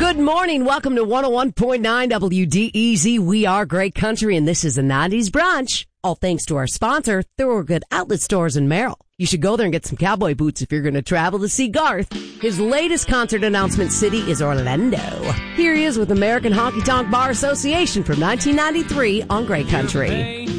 Good morning. Welcome to 101.9 WDEZ. We are Great Country, and this is the 90s Brunch. All thanks to our sponsor, Thorogood Outlet Stores in Merrill. You should go there and get some cowboy boots if you're going to travel to see Garth. His latest concert announcement city is Orlando. Here he is with American Honky Tonk Bar Association from 1993 on Great Country.